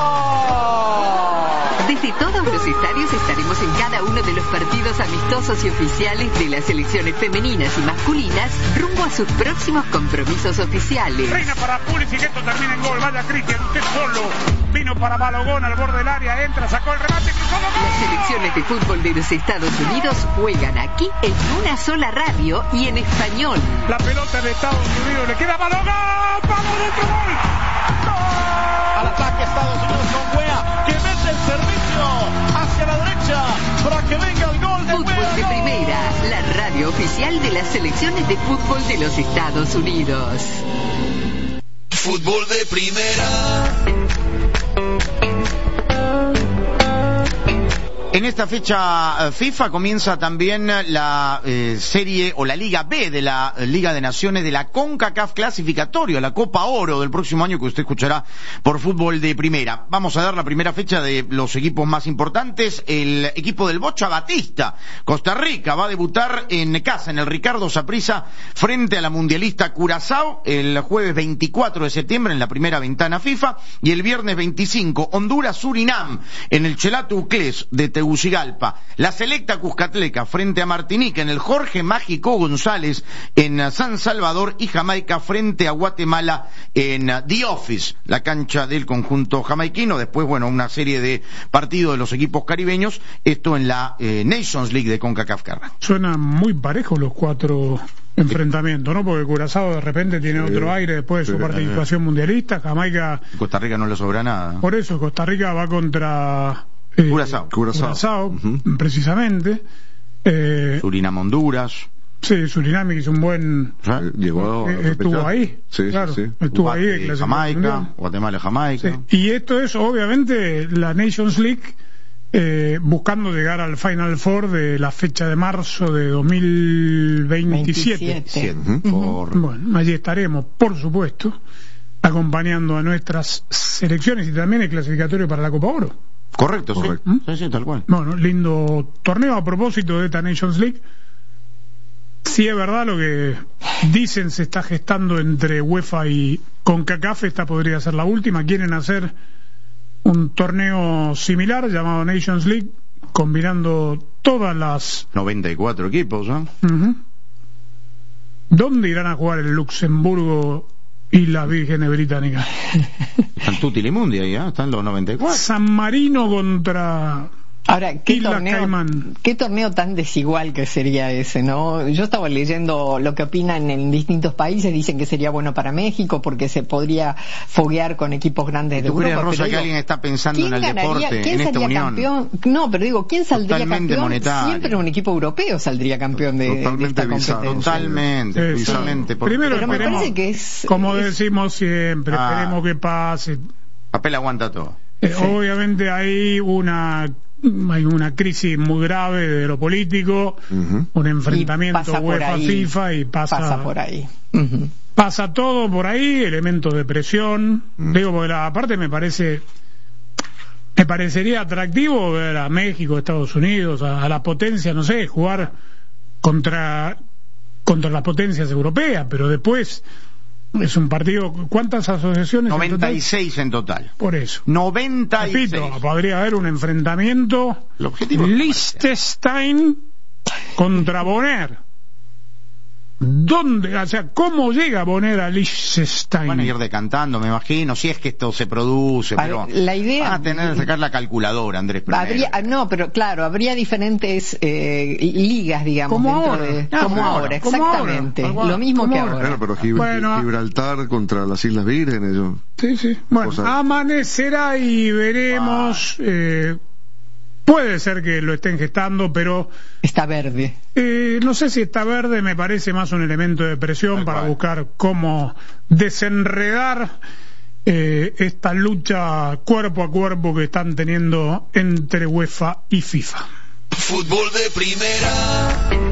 Desde todos los estadios estaremos en cada uno de los partidos amistosos y oficiales de las selecciones femeninas y masculinas rumbo a sus próximos compromisos oficiales. Reina para Pulisic, que esto termina en gol. Vaya Cristian, usted solo. Vino para Balogón al borde del área, entra, sacó el remate, cruzó, ¡gol! Las selecciones de fútbol de los Estados Unidos juegan aquí en una sola radio y en español. La pelota de Estados Unidos le queda Balogón, ¡vamos dentro, gol! ¡Gol! Al ataque Estados Unidos con Wea, que mete el servicio hacia la derecha para que venga el gol de Fútbol Wea, de ¡gol! primera, la radio oficial de las selecciones de fútbol de los Estados Unidos. Fútbol de primera. En esta fecha FIFA comienza también la eh, serie o la Liga B de la Liga de Naciones de la CONCACAF clasificatorio, la Copa Oro del próximo año que usted escuchará por Fútbol de Primera. Vamos a dar la primera fecha de los equipos más importantes. El equipo del Bocha Batista, Costa Rica, va a debutar en casa, en el Ricardo Saprissa, frente a la mundialista Curazao, el jueves veinticuatro de septiembre en la primera ventana FIFA, y el viernes veinticinco, Honduras-Surinam, en el Chelatu Uclés de Tegucigalpa Tegucigalpa. La Selecta Cuscatleca frente a Martinica en el Jorge Mágico González en San Salvador, y Jamaica frente a Guatemala en The Office, la cancha del conjunto jamaiquino. Después, bueno, una serie de partidos de los equipos caribeños, esto en la eh, Nations League de CONCACAF. Suenan muy parejos los cuatro enfrentamientos, ¿no? Porque Curazao de repente tiene sí, otro aire después de su participación eh. mundialista. Jamaica, Costa Rica no le sobra nada. Por eso Costa Rica va contra eh, Curazao, Curazao, Curazao uh-huh. precisamente. Eh, Surinam, Honduras. Sí, Surinam hizo un buen. ¿Eh? Llegó eh, estuvo ahí. Sí, claro, sí, sí. Estuvo ahí. De Jamaica, Guatemala, Jamaica. Sí. Y esto es obviamente la Nations League. Eh, buscando llegar al Final Four de la fecha de marzo de dos mil veintisiete. veintisiete. Uh-huh. Bueno, allí estaremos, por supuesto, acompañando a nuestras selecciones, y también el clasificatorio para la Copa Oro. Correcto, correcto. ¿Mm? Sí, sí, tal cual. Bueno, lindo torneo. A propósito de esta Nations League, si es verdad lo que dicen se está gestando entre UEFA y CONCACAF, esta podría ser la última. Quieren hacer un torneo similar llamado Nations League, combinando todas las noventa y cuatro equipos, ¿no? Uh-huh. ¿Dónde irán a jugar el Luxemburgo y las Vírgenes Británicas? Están tutti li mundi ahí, ¿eh? Están los noventa y cuatro. San Marino contra Ahora, ¿qué Islas torneo, Caimán. ¿qué torneo tan desigual que sería ese, no? Yo estaba leyendo lo que opinan en distintos países, dicen que sería bueno para México porque se podría foguear con equipos grandes de ¿Tú crees, Europa. Rosa, pero que digo, alguien está pensando en el ganaría, deporte, ¿quién en esta salía unión? Campeón? No, pero digo, ¿quién saldría Totalmente campeón? monetario. Siempre un equipo europeo saldría campeón de, de esta competencia. Totalmente, sí, totalmente. sí. Primero pero me esperemos, parece que es, como es... decimos siempre, Ah. esperemos que pase. Papel aguanta todo. Eh, Sí. Obviamente hay una hay una crisis muy grave de lo político, Uh-huh. un enfrentamiento UEFA-FIFA y pasa, pasa por ahí. Uh-huh. pasa todo por ahí, elementos de presión. Uh-huh. Digo, porque la, aparte me parece me parecería atractivo ver a México, Estados Unidos, a, a la potencia, no sé, jugar contra contra las potencias europeas, pero después es un partido. ¿Cuántas asociaciones? noventa y seis en total. Por eso. noventa y seis. Repito, podría haber un enfrentamiento El objetivo Liechtenstein contra Bonner. ¿Dónde? O sea, ¿cómo llega Bonner a Liechtenstein? Van a ir decantando, me imagino, si es que esto se produce, Para- pero la idea- van a tener que sacar la calculadora, Andrés. primero. Habría, no, pero claro, habría diferentes eh, ligas, digamos, Como dentro ahora. de, Ah, como como ahora, ahora, como exactamente, ahora. lo mismo Como que ahora. ahora. Claro, pero Gib- Bueno. Gibraltar contra las Islas Vírgenes. Yo... Sí, sí. Bueno, O sea- amanecerá y veremos. Eh, puede ser que lo estén gestando, pero Está verde. eh, no sé si está verde, me parece más un elemento de presión Tal para cual. buscar cómo desenredar eh, esta lucha cuerpo a cuerpo que están teniendo entre UEFA y FIFA. Fútbol de primera.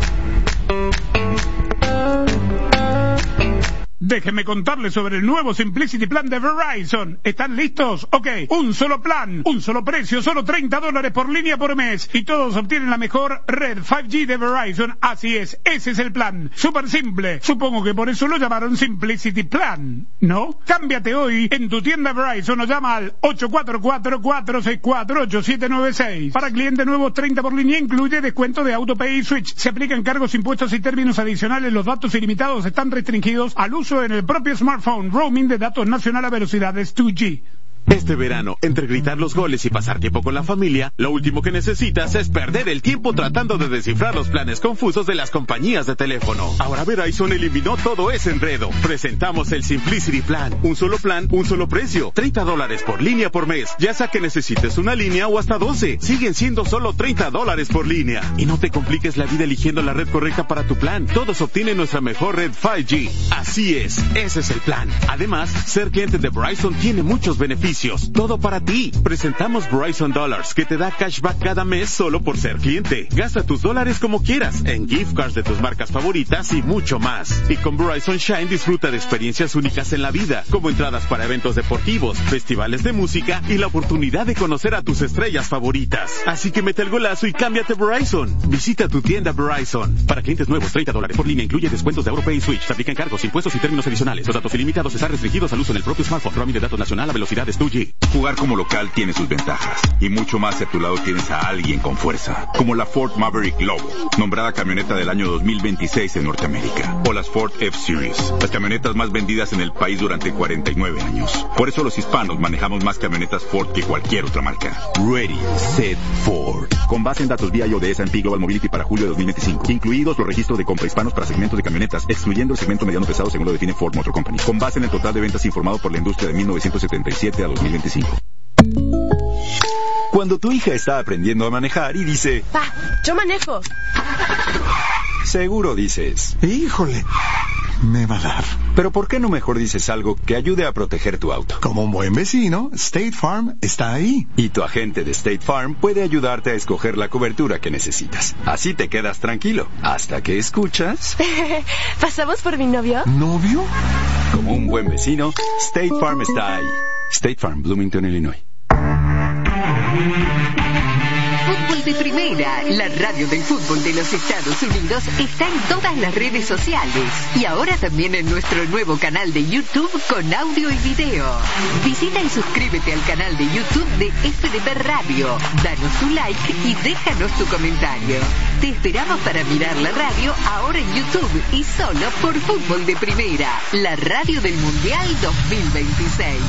Déjenme contarles sobre el nuevo Simplicity Plan de Verizon. ¿Están listos? Ok, un solo plan, un solo precio, solo treinta dólares por línea por mes. Y todos obtienen la mejor red cinco G de Verizon. Así es, ese es el plan. Súper simple. Supongo que por eso lo llamaron Simplicity Plan, ¿no? Cámbiate hoy en tu tienda Verizon o llama al ocho cuatro cuatro, cuatro seis cuatro, ocho siete nueve seis. Para clientes nuevos, treinta por línea, incluye descuento de AutoPay y Switch. Se aplican cargos, impuestos y términos adicionales. Los datos ilimitados están restringidos al uso en el propio smartphone. Roaming de datos nacional a velocidades dos G. Este verano, entre gritar los goles y pasar tiempo con la familia, lo último que necesitas es perder el tiempo tratando de descifrar los planes confusos de las compañías de teléfono. Ahora Verizon eliminó todo ese enredo. Presentamos el Simplicity Plan. Un solo plan, un solo precio. treinta dólares por línea por mes. Ya sea que necesites una línea o hasta doce. Siguen siendo solo treinta dólares por línea. Y no te compliques la vida eligiendo la red correcta para tu plan. Todos obtienen nuestra mejor red cinco G. Así es, ese es el plan. Además, ser cliente de Verizon tiene muchos beneficios. Todo para ti. Presentamos Verizon Dollars, que te da cashback cada mes solo por ser cliente. Gasta tus dólares como quieras, en gift cards de tus marcas favoritas y mucho más. Y con Verizon Shine disfruta de experiencias únicas en la vida, como entradas para eventos deportivos, festivales de música y la oportunidad de conocer a tus estrellas favoritas. Así que mete el golazo y cámbiate Verizon. Visita tu tienda Verizon. Para clientes nuevos, treinta dólares por línea, incluye descuentos de AutoPay y Switch. Se aplican cargos, impuestos impuestos y términos adicionales. Los datos ilimitados están restringidos al uso en el propio smartphone. Roaming de datos nacional a velocidades dos G. Jugar como local tiene sus ventajas. Y mucho más si a tu lado tienes a alguien con fuerza. Como la Ford Maverick Lobo, nombrada camioneta del año dos mil veintiséis en Norteamérica. O las Ford F-Series, las camionetas más vendidas en el país durante cuarenta y nueve años. Por eso los hispanos manejamos más camionetas Ford que cualquier otra marca. Ready, Set, Ford. Con base en datos vía I O de S and P Global Mobility para julio de dos mil veinticinco. Incluidos los registros de compra hispanos para segmentos de camionetas, excluyendo el segmento mediano pesado según lo define Ford Motor Company. Con base en el total de ventas informado por la industria de mil novecientos setenta y siete a dos mil veinticinco. Cuando tu hija está aprendiendo a manejar y dice... Pa, yo manejo. Seguro dices... Híjole, me va a dar. Pero ¿por qué no mejor dices algo que ayude a proteger tu auto? Como un buen vecino, State Farm está ahí. Y tu agente de State Farm puede ayudarte a escoger la cobertura que necesitas. Así te quedas tranquilo, hasta que escuchas... ¿Pasamos por mi novio? ¿Novio? Como un buen vecino, State Farm está ahí. State Farm, Bloomington, Illinois. Fútbol de Primera, la radio del fútbol de los Estados Unidos, está en todas las redes sociales y ahora también en nuestro nuevo canal de YouTube con audio y video. Visita y suscríbete al canal de YouTube de F D P Radio, danos tu like y déjanos tu comentario. Te esperamos para mirar la radio ahora en YouTube y solo por Fútbol de Primera, la radio del Mundial dos mil veintiséis.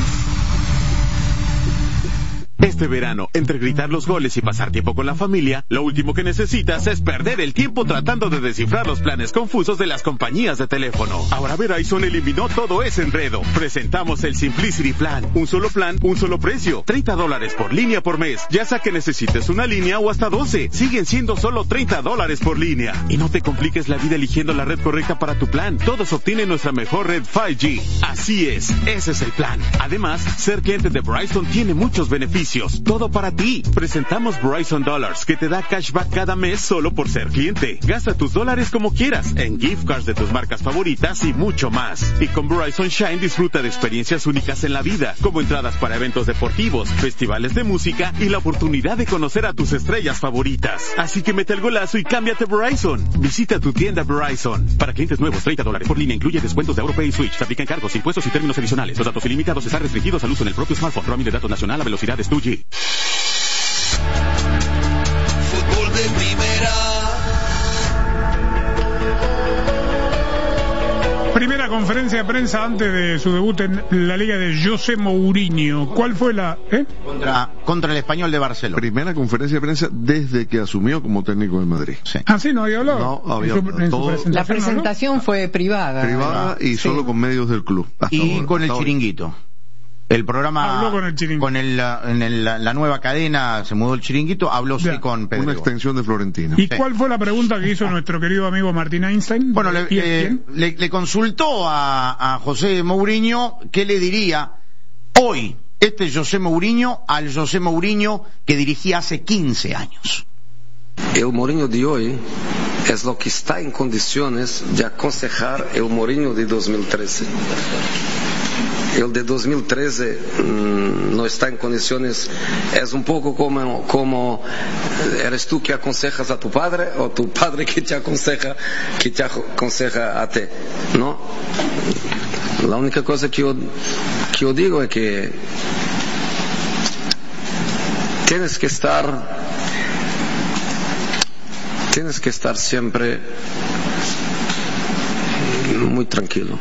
Este verano, entre gritar los goles y pasar tiempo con la familia, lo último que necesitas es perder el tiempo tratando de descifrar los planes confusos de las compañías de teléfono. Ahora Verizon eliminó todo ese enredo. Presentamos el Simplicity Plan. Un solo plan, un solo precio. treinta dólares por línea por mes. Ya sea que necesites una línea o hasta doce. Siguen siendo solo treinta dólares por línea. Y no te compliques la vida eligiendo la red correcta para tu plan. Todos obtienen nuestra mejor red cinco G. Así es, ese es el plan. Además, ser cliente de Verizon tiene muchos beneficios. Todo para ti. Presentamos Verizon Dollars, que te da cashback cada mes solo por ser cliente. Gasta tus dólares como quieras, en gift cards de tus marcas favoritas y mucho más. Y con Verizon Shine disfruta de experiencias únicas en la vida, como entradas para eventos deportivos, festivales de música y la oportunidad de conocer a tus estrellas favoritas. Así que mete el golazo y cámbiate Verizon. Visita tu tienda Verizon. Para clientes nuevos, treinta dólares por línea incluye descuentos de AutoPay y Switch. Se aplican cargos, impuestos y términos adicionales. Los datos ilimitados están restringidos al uso en el propio smartphone. Roaming de datos nacional a velocidades dos G. Fútbol de Primera. Primera conferencia de prensa antes de su debut en la liga de José Mourinho. ¿Cuál fue la...? ¿Eh? Contra, contra el Español de Barcelona. Primera conferencia de prensa desde que asumió como técnico de Madrid. Sí. Ah, sí, no había hablado. No, había en su, en todo, su presentación, La presentación ¿no? fue privada. Privada y sí. solo con medios del club. Hasta Y ahora, con el hasta chiringuito. El programa Habló con el chiringuito. con el, en el, la nueva cadena se mudó el chiringuito, habló Ya. sí con Pedro. Una extensión de Florentino. ¿Y Sí. cuál fue la pregunta que hizo nuestro querido amigo Martín Einstein? Bueno, le, ¿Y es eh, quién? le, le consultó a, a José Mourinho qué le diría hoy este José Mourinho al José Mourinho que dirigía hace quince años. El Mourinho de hoy es lo que está en condiciones de aconsejar el Mourinho de dos mil trece. El de dos mil trece mmm, no está en condiciones, es un poco como, como eres tú que aconsejas a tu padre o tu padre que te aconseja, que te aconseja a ti, ¿no? La única cosa que yo, que yo digo es que tienes que estar tienes que estar siempre muy tranquilo.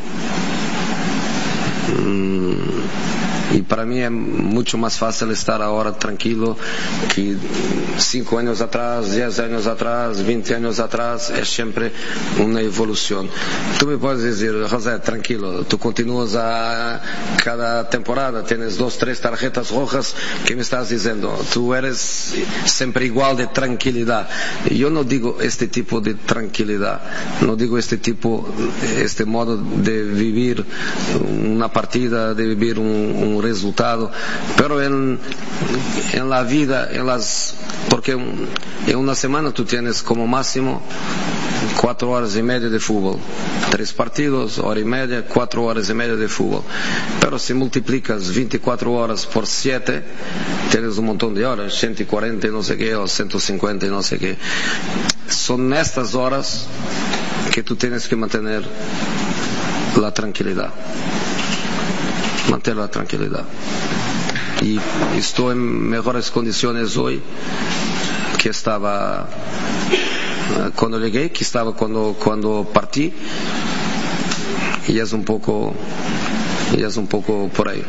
Y para mí es mucho más fácil estar ahora tranquilo que cinco años atrás, diez años atrás, veinte años atrás. Es siempre una evolución. Tú me puedes decir, José, tranquilo, tú continúas a cada temporada, tienes dos, tres tarjetas rojas. ¿Qué me estás diciendo? Tú eres siempre igual de tranquilidad. Yo no digo este tipo de tranquilidad, no digo este tipo, este modo de vivir una partida, de vivir un, un resultado, pero en, en la vida, en las, porque en una semana tú tienes como máximo cuatro horas y media de fútbol, tres partidos, hora y media, cuatro horas y media de fútbol, pero si multiplicas veinticuatro horas por siete, tienes un montón de horas, ciento cuarenta y no sé qué, o ciento cincuenta y no sé qué. Son estas horas que tú tienes que mantener la tranquilidad. Mantener la tranquilidad. Y estoy en mejores condiciones hoy que estaba cuando llegué, que estaba cuando, cuando partí. Y es un poco, y es un poco por ahí.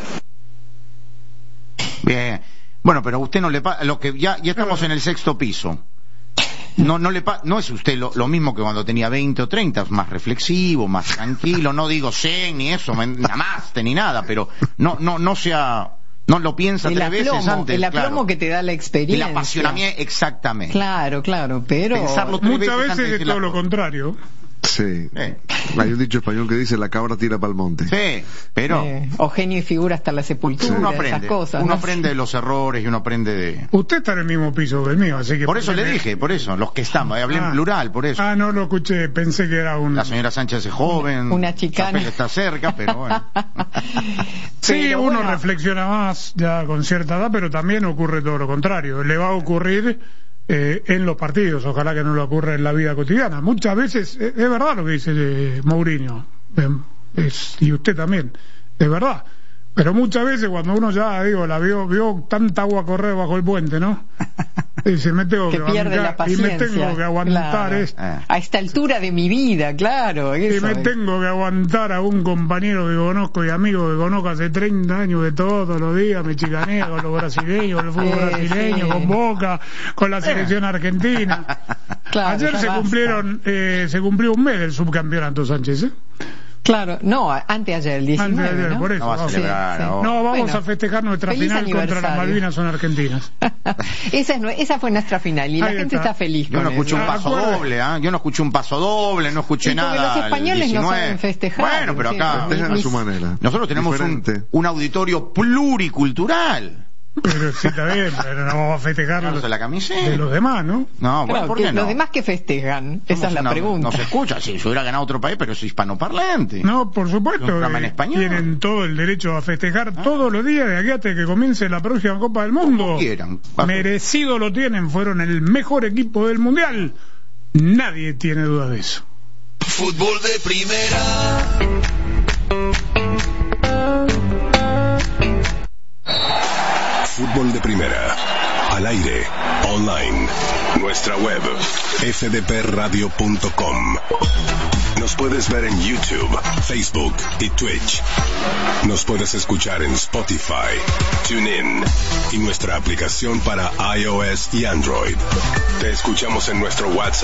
Bien. Bueno, pero a usted no le pasa, lo que ya, ya estamos en el sexto piso. No, no le pa no es usted lo, lo mismo que cuando tenía veinte o treinta, más reflexivo, más tranquilo, no digo zen ni eso, nada más, ni nada, pero no, no, no sea, no lo piensa el tres aplomo, veces antes. El aplomo claro. que te da la experiencia. El apasionamiento, exactamente. Claro, claro, pero pensarlo tres muchas veces, veces es todo lo cosa. contrario. Sí. Eh. Hay un dicho español que dice la cabra tira pa'l monte. Sí, pero eh, o genio y figura hasta la sepultura, uno esas aprende, cosas. uno ¿no? aprende de los errores y uno aprende de... Usted está en el mismo piso que el mío, así que... Por eso le me... dije, por eso, los que estamos, hablé ah, en plural, por eso. Ah, no lo escuché, pensé que era un... La señora Sánchez es joven, una chicana. Chapel está cerca, pero bueno. Sí, pero uno bueno. reflexiona más ya con cierta edad, pero también ocurre todo lo contrario. Le va a ocurrir eh, en los partidos, ojalá que no le ocurra en la vida cotidiana. Muchas veces, eh, es verdad lo que dice eh, Mourinho, eh, es, y usted también, es verdad. Pero muchas veces cuando uno ya, digo, la vio, vio tanta agua correr bajo el puente, ¿no? Dice, me tengo que, que pierde la bancar, y paciencia. me tengo que aguantar claro. esto. A esta altura de mi vida, claro. Y Eso me es. tengo que aguantar a un compañero que conozco y amigo que conozco hace treinta años, de todos los días me chicanea con los brasileños, con el fútbol Eh, brasileño, sí. con Boca, con la selección argentina. Claro, Ayer ya se basta. cumplieron, eh, se cumplió un mes del subcampeonato, Sánchez, ¿eh? Claro, no, anteayer, el diecinueve, Antes de ayer, ¿no? por eso. No va a vamos. celebrar, Sí, sí. no. No, vamos Bueno, a festejar nuestra feliz final contra las aniversario. Malvinas son argentinas. esa, es, nue- esa fue nuestra final y la Ahí gente está. está feliz Yo con no escuché un eso. paso Acuerde. doble, ¿eh? Yo no escuché un paso doble, no escuché Y porque nada. los españoles el no diecinueve. saben festejar. Bueno, pero sí, acá ni- Dejan a ni- su manera. nosotros tenemos un, Diferente. un auditorio pluricultural. Pero sí, está bien, pero no vamos a festejar Claro, la camiseta. de los demás, ¿no? No, bueno, Claro, ¿por que qué no? los demás que festejan, esa Somos es la una- pregunta. No se escucha, si yo hubiera ganado otro país, pero es hispanoparlante. No, por supuesto, Un programa en eh, español. tienen todo el derecho a festejar todos los días de aquí hasta que comience la próxima Copa del Mundo. Como quieran. Merecido lo tienen, fueron el mejor equipo del Mundial. Nadie tiene duda de eso. Fútbol de primera. Fútbol de primera. Al aire. Online. Nuestra web. f d p radio punto com. Nos puedes ver en YouTube, Facebook y Twitch. Nos puedes escuchar en Spotify, TuneIn y nuestra aplicación para iOS y Android. Te escuchamos en nuestro WhatsApp.